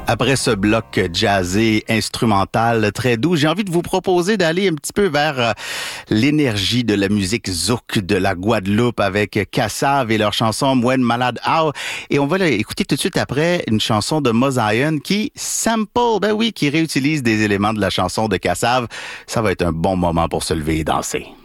Après ce bloc jazzé, instrumental, très doux, j'ai envie de vous proposer d'aller un petit peu vers l'énergie de la musique zouk de la Guadeloupe avec Kassav et leur chanson Mwen Malade How. Et on va écouter tout de suite après une chanson de Mozion qui sample, qui réutilise des éléments de la chanson de Kassav. Ça va être un bon moment pour se lever et danser.